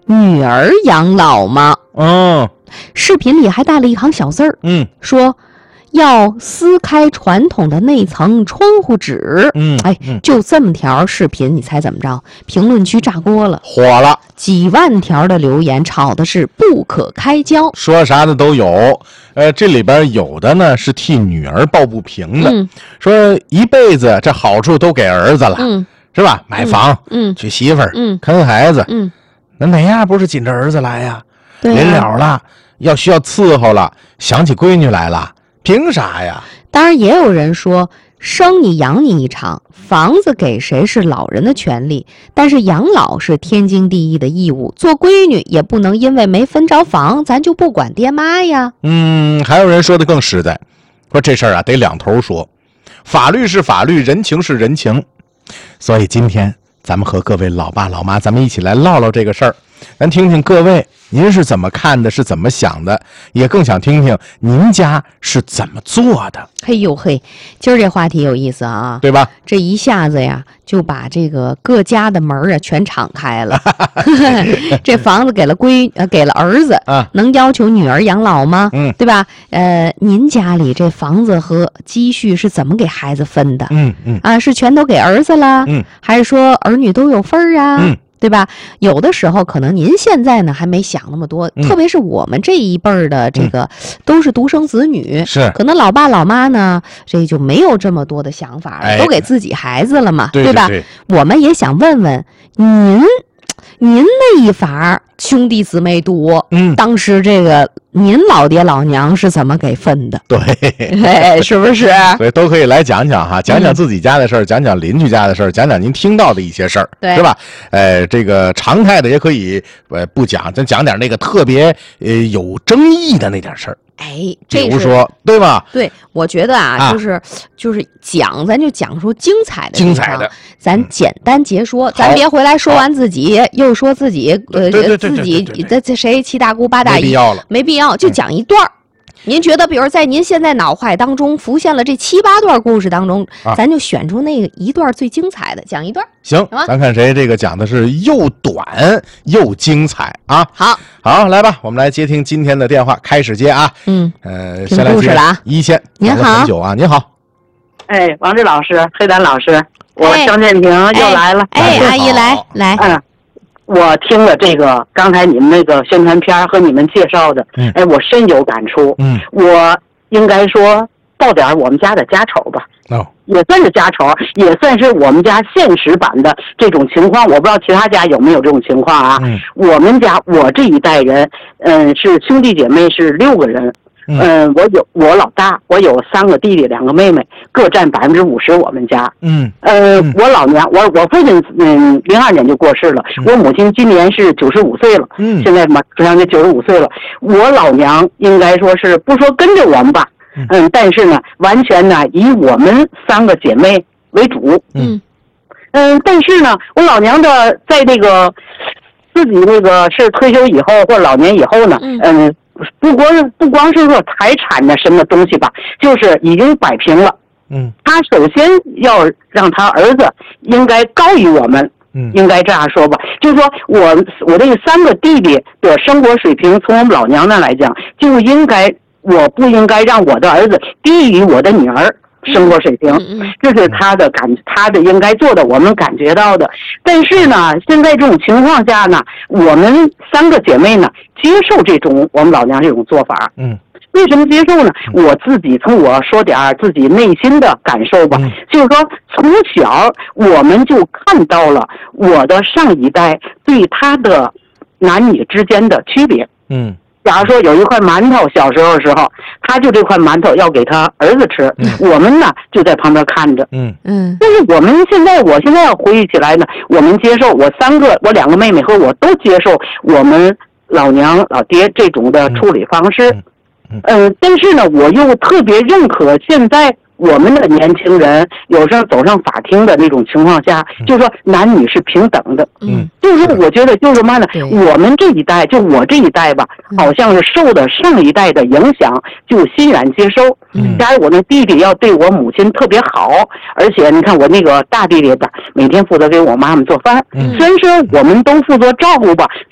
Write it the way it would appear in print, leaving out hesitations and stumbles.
女儿养老吗？视频里还带了一行小字儿，说要撕开传统的那层窗户纸。就这么条视频，你猜怎么着？评论区炸锅了， 火了， 几万条的留言吵的是不可开交， 说啥的都有。这里边有的呢是替女儿抱不平的，说一辈子这好处都给儿子了，是吧？买房，娶媳妇儿，看孩子，那哪样不是紧着儿子来呀？临了了，需要伺候了，想起闺女来了，凭啥呀？ 当然也有人说，生你养你一场，房子给谁是老人的权利，但是养老是天经地义的义务，做闺女也不能因为没分着房咱就不管爹妈呀。 还有人说的更实在，说这事儿啊得两头说，法律是法律，人情是人情。所以今天咱们和各位老爸老妈咱们一起来唠唠这个事儿，咱听听各位您是怎么看的，是怎么想的，也更想听听您家是怎么做的。 嘿呦嘿，今儿这话题有意思啊， 对吧？ 这一下子呀就把这个各家的门啊全敞开了。这房子给了儿子能要求女儿养老吗？对吧？您家里这房子和积蓄是怎么给孩子分的？是全都给儿子了？还是说儿女都有份儿啊？对吧？有的时候可能您现在呢还没想那么多，特别是我们这一辈儿的这个都是独生子女， 是可能老爸老妈呢这就没有这么多的想法了，都给自己孩子了嘛，对吧？我们也想问问您那一法兄弟姊妹多，当时这个您老爹老娘是怎么给分的？ 对， 是不是？ 所以都可以来讲讲哈，讲讲自己家的事儿，讲讲邻居家的事儿，讲讲您听到的一些事儿，是吧？这个常态的也可以不讲，咱讲点那个特别有争议的那点事儿。比如说，对吧？ 对，我觉得就是讲，咱就讲出精彩的，咱简单截说，咱别回来说完自己又说自己自己这谁七大姑八大姨，没必要，就讲一段儿。您觉得，比如在您现在脑海当中浮现了这7、8段故事当中，咱就选出那个一段最精彩的，讲一段。 行，咱看谁这个讲的是又短又精彩啊！好，来吧，我们来接听今天的电话，开始接啊。先来故事了啊。 一线， 您好， 很久啊，您好。 王志老师，黑丹老师，我张建平又来了。 阿姨来。 我听了这个刚才你们那个宣传片和你们介绍的，我深有感触。我应该说报点我们家的家丑吧。也算是家丑，也算是我们家现实版的这种情况。我不知道其他家有没有这种情况啊？我们家我这一代人，是兄弟姐妹是6个人。我老大，我有3个弟弟2个妹妹，各占50%。我们家，我老娘，我父亲02年就过世了，我母亲今年是95岁了，现在马上就95岁了。我老娘应该说是不说跟着我们吧，但是呢，完全呢以我们3个姐妹为主，但是呢，我老娘的在那个自己那个是退休以后或者老年以后呢，不光是说财产的什么东西吧，就是已经摆平了。他首先要让他儿子应该高于我们，应该这样说吧，就是说我这3个弟弟的生活水平，从我们老娘那来讲，就我不应该让我的儿子低于我的女儿生活水平，这是他的应该做的，我们感觉到的。但是呢，现在这种情况下呢，我们3个姐妹呢接受这种我们老娘这种做法。为什么接受呢？我自己从我说点自己内心的感受吧，就是说从小我们就看到了我的上一代对他的男女之间的区别。假如说有一块馒头，小时候的时候，他就这块馒头要给他儿子吃，我们呢就在旁边看着。但是我现在要回忆起来呢，我们接受我2个妹妹和我都接受我们老娘老爹这种的处理方式。但是呢，我又特别认可现在我们的年轻人有时候走上法庭的那种情况下，就是说男女是平等的。就是我觉得就是什么呢？我们这一代，就我这一代吧，好像是受的上一代的影响，就欣然接收。假如我那弟弟要对我母亲特别好，而且你看我那个大弟弟吧，每天负责给我妈妈做饭。虽然说我们都负责照顾吧，